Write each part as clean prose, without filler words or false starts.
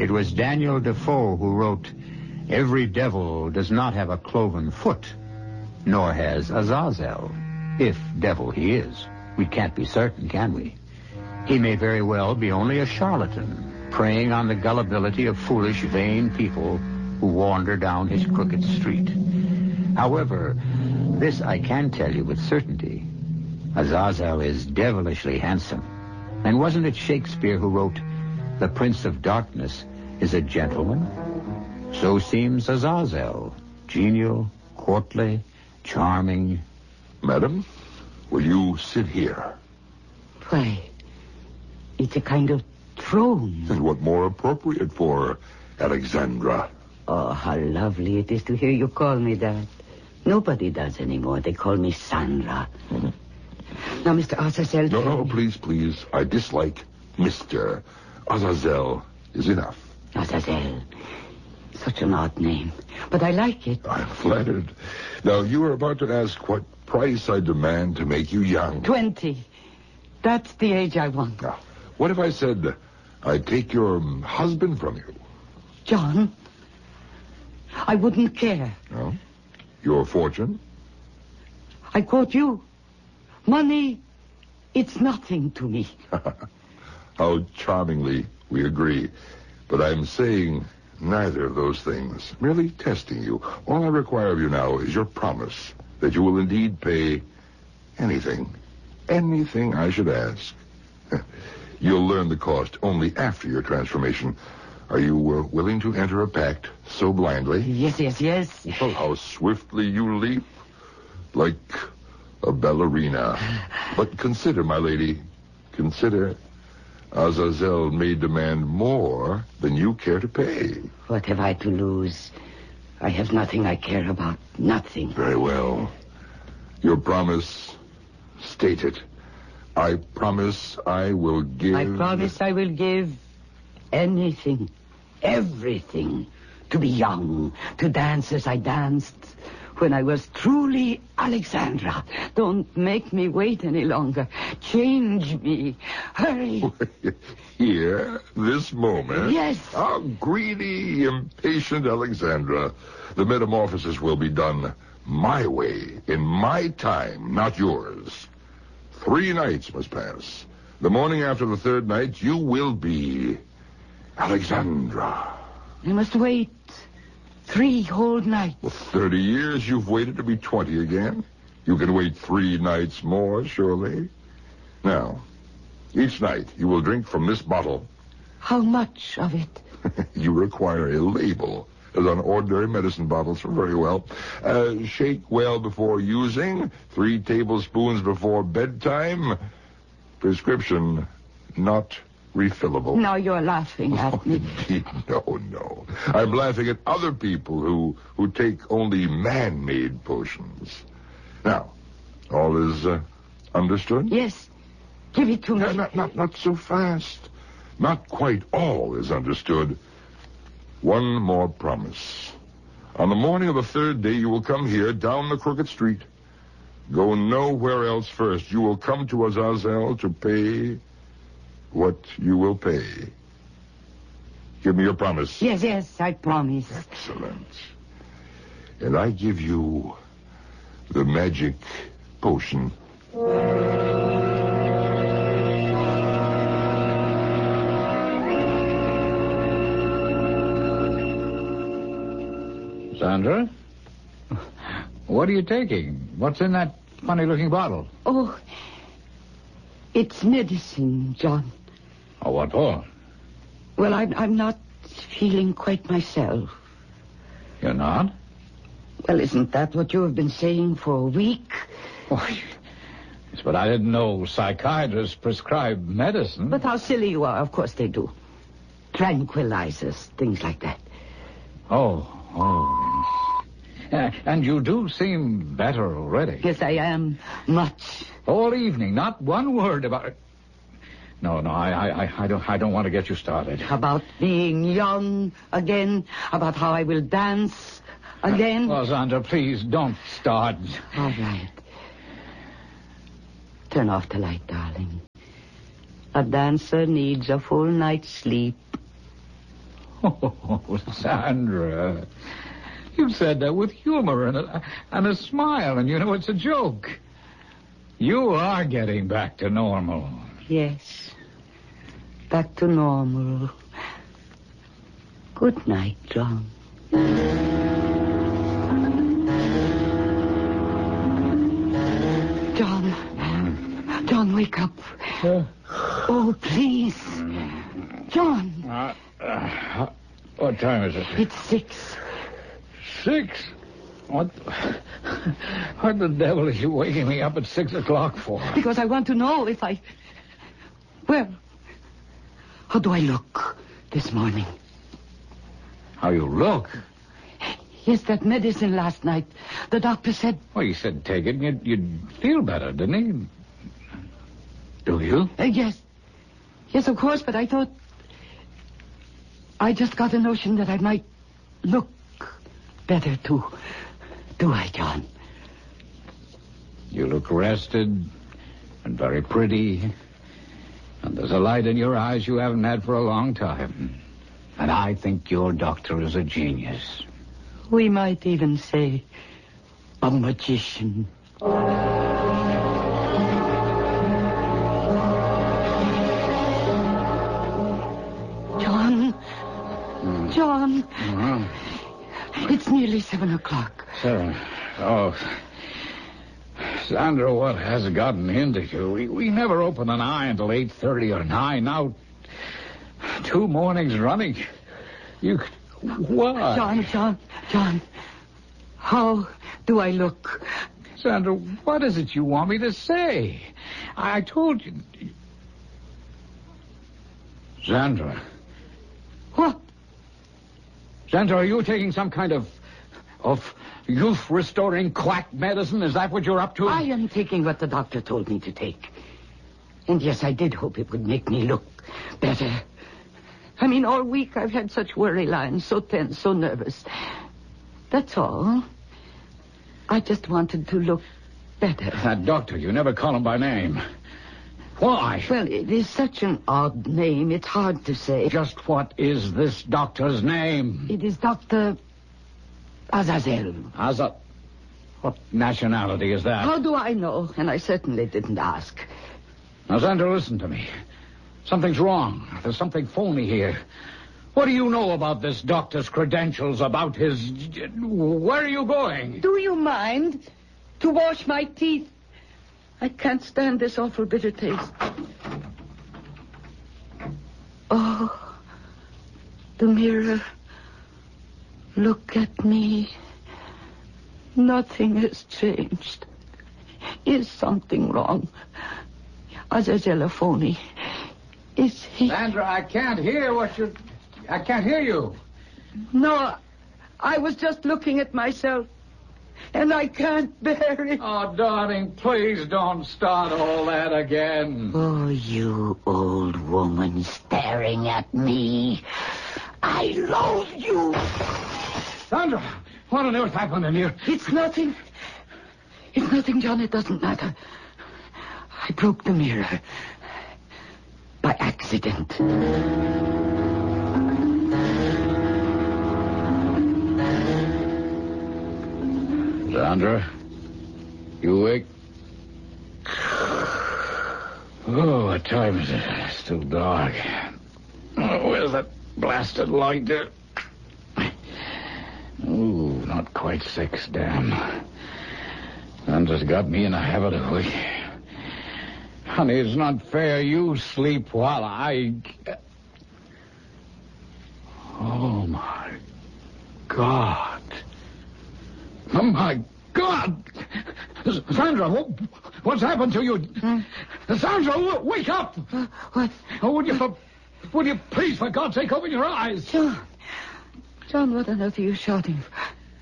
It was Daniel Defoe who wrote, "Every devil does not have a cloven foot, nor has Azazel, if devil he is. We can't be certain, can we? He may very well be only a charlatan, preying on the gullibility of foolish, vain people who wander down his crooked street. However, this I can tell you with certainty. Azazel is devilishly handsome. And wasn't it Shakespeare who wrote, 'The Prince of Darkness is a gentleman'? So seems Azazel, genial, courtly, charming." Madam, will you sit here? Why, it's a kind of throne. And what more appropriate for Alexandra? Oh, how lovely it is to hear you call me that. Nobody does anymore. They call me Sandra. Mm-hmm. Now, Mr. Azazel... No, please. I dislike Mr. Azazel is enough. Azazel. Such an odd name. But I like it. I'm flattered. Now, you are about to ask what price I demand to make you young. 20. That's the age I want. Now, what if I said I'd take your husband from you? John, I wouldn't care. No? Your fortune? I quote you. Money, it's nothing to me. How charmingly we agree. But I'm saying neither of those things. Merely testing you. All I require of you now is your promise that you will indeed pay anything I should ask. You'll learn the cost only after your transformation. Are you willing to enter a pact so blindly? Yes. Oh, how swiftly you leap. Like a ballerina. But consider, my lady, consider, Azazel may demand more than you care to pay. What have I to lose? I have nothing I care about. Nothing. Very well. Your promise, state it. I promise I will give... I promise I will give anything, everything, to be young, to dance as I danced when I was truly Alexandra. Don't make me wait any longer. Change me. Hurry. Here, this moment? Yes. How greedy, impatient Alexandra. The metamorphosis will be done my way, in my time, not yours. 3 nights must pass. The morning after the 3rd night, you will be Alexandra. I must wait 3 whole nights. Well, 30 years you've waited to be 20 again. You can wait 3 nights more, surely. Now, each night you will drink from this bottle. How much of it? You require a label, as on ordinary medicine bottles. Very well. Shake well before using. 3 tablespoons before bedtime. Prescription not refillable. Now you're laughing at me. No. I'm laughing at other people who take only man-made potions. Now, all is understood? Yes. Give it to me. Not so fast. Not quite all is understood. One more promise. On the morning of the 3rd day, you will come here down the crooked street. Go nowhere else first. You will come to Azazel to pay what you will pay. Give me your promise. Yes, I promise. Excellent. And I give you the magic potion. Sandra? What are you taking? What's in that funny-looking bottle? Oh, it's medicine, John. Oh, what for? Well, I'm not feeling quite myself. You're not? Well, isn't that what you have been saying for a week? Oh, yes, but I didn't know psychiatrists prescribe medicine. But how silly you are. Of course they do. Tranquilizers, things like that. Oh. And you do seem better already. Yes, I am. Much. All evening, not one word about it. No, I don't want to get you started. About being young again, about how I will dance again. Well, Sandra, please don't start. All right. Turn off the light, darling. A dancer needs a full night's sleep. Oh, Sandra. You said that with humor and a smile, and you know it's a joke. You are getting back to normal. Yes. Back to normal. Good night, John. John, wake up. Oh, please. John. What time is it? It's 6. 6? What the devil is you waking me up at 6 o'clock for? Because I want to know if I... Well, how do I look this morning? How you look? Yes, that medicine last night. The doctor said... Well, he said take it and you'd feel better, didn't he? Do you? Yes. Yes, of course, but I thought... I just got a notion that I might look better, too. Do I, John? You look rested and very pretty. And there's a light in your eyes you haven't had for a long time. And I think your doctor is a genius. We might even say a magician. John. It's nearly 7 o'clock. 7? Oh. Sandra, what has gotten into you? We never open an eye until 8:30 or 9. Now, 2 mornings running. You... What? John. How do I look? Sandra, what is it you want me to say? I told you... Sandra. What? Sandra, are you taking some kind of youth-restoring quack medicine? Is that what you're up to? I am taking what the doctor told me to take. And yes, I did hope it would make me look better. I mean, all week I've had such worry lines, so tense, so nervous. That's all. I just wanted to look better. That doctor, you never call him by name. Why? Well, it is such an odd name, it's hard to say. Just what is this doctor's name? It is Dr. Azazel. What nationality is that? How do I know? And I certainly didn't ask. Now, Sandra, listen to me. Something's wrong. There's something phony here. What do you know about this doctor's credentials, about his... Where are you going? Do you mind? To wash my teeth. I can't stand this awful bitter taste. Oh, the mirror. Look at me. Nothing has changed. Is something wrong? Azazel phony. Is he... Sandra, I can't hear what you're... I can't hear you. No, I was just looking at myself. And I can't bear it. Oh, darling, please don't start all that again. Oh, you old woman staring at me. I loathe you. Sandra, what on earth happened in here? It's nothing. It's nothing, John. It doesn't matter. I broke the mirror. By accident. Sandra, you awake? Oh, what time is it? It's still dark. Oh, where's that blasted light there? Oh, not quite 6, damn. Sandra's got me in a habit of waking. Honey, it's not fair. You sleep while I... Oh, my God. Oh, my God! Sandra, what's happened to you? Sandra, wake up! What? Oh, would you please, for God's sake, open your eyes? John, what on earth are you shouting for?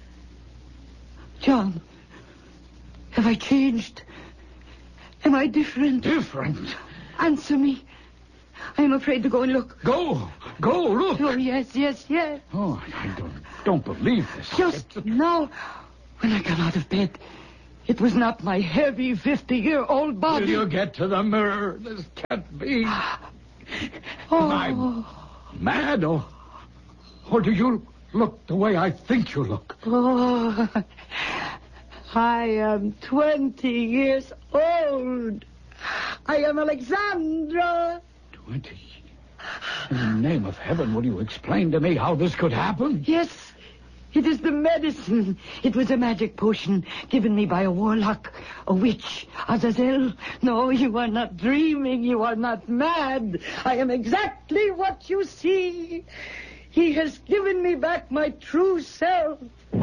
John, have I changed? Am I different? Different? Answer me. I am afraid to go and look. Go, look. Oh, yes. Oh, I don't believe this. Just now, when I got out of bed, it was not my heavy 50-year-old body. Will you get to the mirror? This can't be. Oh. I'm mad. Or do you look the way I think you look? Oh, I am 20 years old. I am Alexandra. 20? In the name of heaven, will you explain to me how this could happen? Yes, it is the medicine. It was a magic potion given me by a warlock, a witch, Azazel. No, you are not dreaming. You are not mad. I am exactly what you see. He has given me back my true self.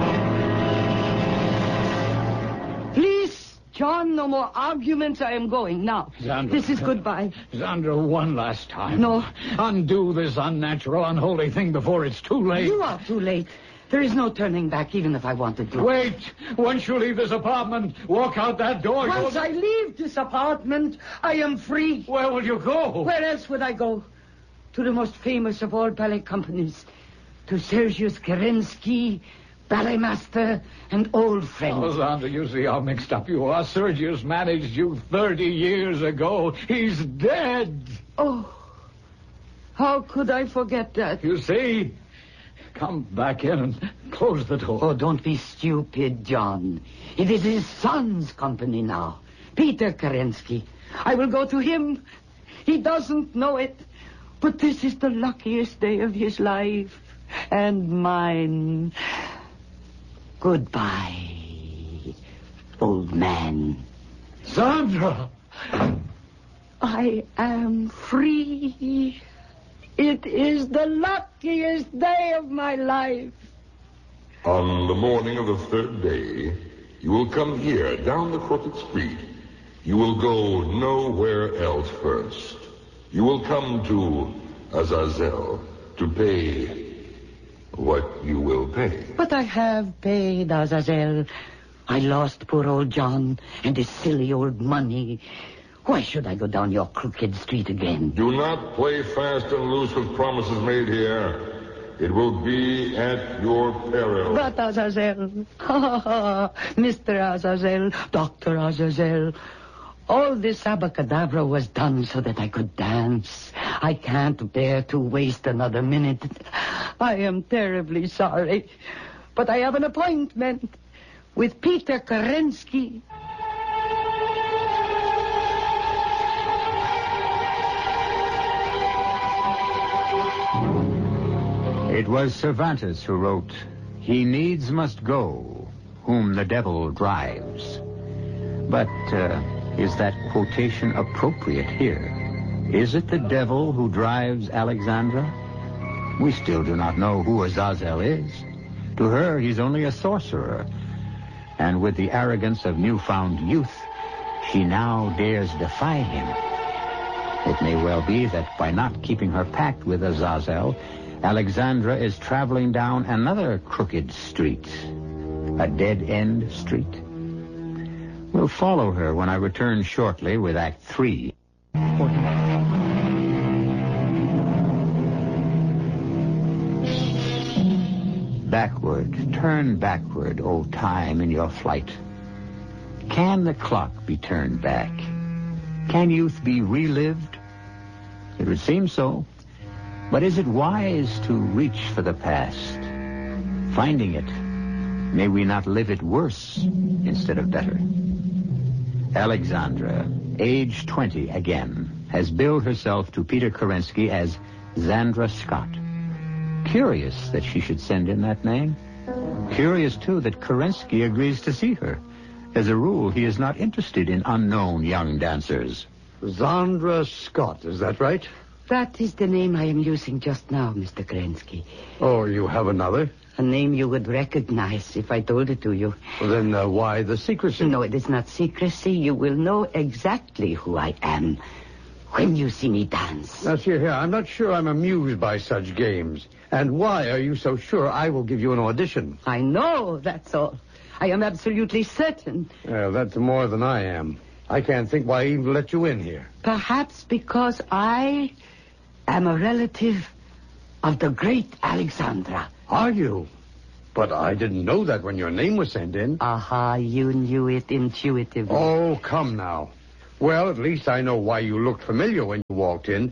Please, John, no more arguments. I am going now. Zandra, this is goodbye. Zandra, one last time. No. Undo this unnatural, unholy thing before it's too late. You are too late. There is no turning back, even if I wanted to. Wait. Once you leave this apartment, walk out that door. Once I leave this apartment, I am free. Where will you go? Where else would I go? To the most famous of all ballet companies. To Sergius Kerensky, ballet master, and old friend. Oh, Zandra, you see how mixed up you are. Sergius managed you 30 years ago. He's dead. Oh, how could I forget that? You see? Come back in and close the door. Oh, don't be stupid, John. It is his son's company now. Peter Kerensky. I will go to him. He doesn't know it. But this is the luckiest day of his life. And mine. Goodbye, old man. Zandra! I am free. It is the luckiest day of my life. On the morning of the third day, you will come here, down the crooked street. You will go nowhere else first. You will come to Azazel to pay what you will pay. But I have paid, Azazel. I lost poor old John and his silly old money. Why should I go down your crooked street again? Do not play fast and loose with promises made here. It will be at your peril. But Azazel, Mr. Azazel, Dr. Azazel, all this abracadabra was done so that I could dance. I can't bear to waste another minute. I am terribly sorry, but I have an appointment with Peter Kerensky. It was Cervantes who wrote, "He needs must go, whom the devil drives." But is that quotation appropriate here? Is it the devil who drives Alexandra? We still do not know who Azazel is. To her, he's only a sorcerer. And with the arrogance of newfound youth, she now dares defy him. It may well be that by not keeping her pact with Azazel, Alexandra is traveling down another crooked street, a dead-end street. We'll follow her when I return shortly with Act 3. Backward, turn backward, O time, in your flight. Can the clock be turned back? Can youth be relived? It would seem so. But is it wise to reach for the past? Finding it, may we not live it worse instead of better? Alexandra, age 20 again, has billed herself to Peter Kerensky as Zandra Scott. Curious that she should send in that name. Curious, too, that Kerensky agrees to see her. As a rule, he is not interested in unknown young dancers. Zandra Scott, is that right? That is the name I am using just now, Mr. Kerensky. Oh, you have another? A name you would recognize if I told it to you. Well, then why the secrecy? No, it is not secrecy. You will know exactly who I am when you see me dance. Now, see here, I'm not sure I'm amused by such games. And why are you so sure I will give you an audition? I know, that's all. I am absolutely certain. Well, that's more than I am. I can't think why I even let you in here. Perhaps because I am a relative of the great Alexandra. Are you? But I didn't know that when your name was sent in. Aha, you knew it intuitively. Oh, come now. Well, at least I know why you looked familiar when you walked in.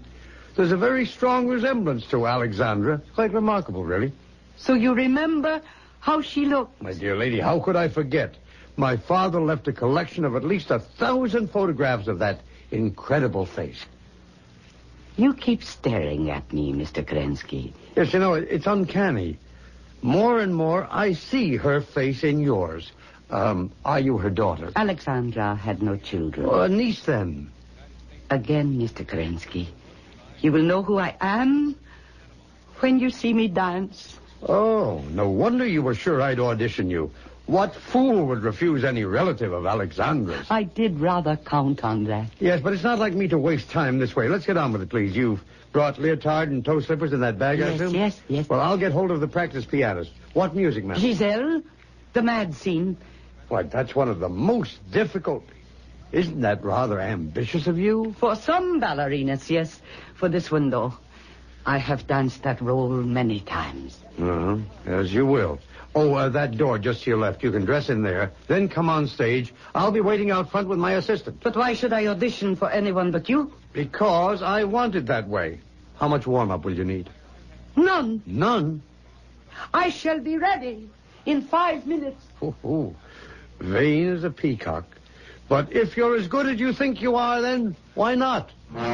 There's a very strong resemblance to Alexandra. Quite remarkable, really. So you remember how she looked? My dear lady, how could I forget? My father left a collection of at least 1,000 photographs of that incredible face. You keep staring at me, Mr. Kerensky. Yes, you know, it's uncanny. More and more, I see her face in yours. Are you her daughter? Alexandra had no children. A niece, then? Again, Mr. Kerensky, you will know who I am when you see me dance. Oh, no wonder you were sure I'd audition you. What fool would refuse any relative of Alexandra's? I did rather count on that. Yes, but it's not like me to waste time this way. Let's get on with it, please. You've brought leotard and toe slippers in that bag, I assume? Yes. Well, I'll get hold of the practice pianist. What music, ma'am? Giselle, the mad scene. Why, that's one of the most difficult. Isn't that rather ambitious of you? For some ballerinas, yes. For this one, though, I have danced that role many times. Uh-huh. As you will. Oh, that door just to your left. You can dress in there. Then come on stage. I'll be waiting out front with my assistant. But why should I audition for anyone but you? Because I want it that way. How much warm-up will you need? None. None? I shall be ready in 5 minutes. Oh, vain as a peacock. But if you're as good as you think you are, then why not?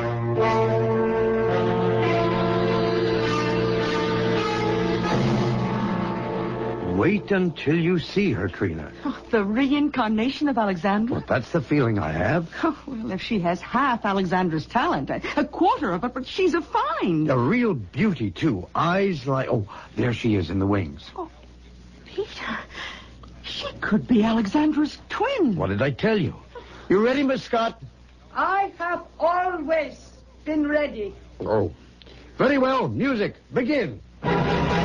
Wait until you see her, Trina. Oh, the reincarnation of Alexandra? Well, that's the feeling I have. Oh, well, if she has half Alexandra's talent, a quarter of it, but she's a find. A real beauty, too. Eyes like... Oh, there she is in the wings. Oh, Peter, she could be Alexandra's twin. What did I tell you? You ready, Miss Scott? I have always been ready. Oh. Very well. Music. Begin.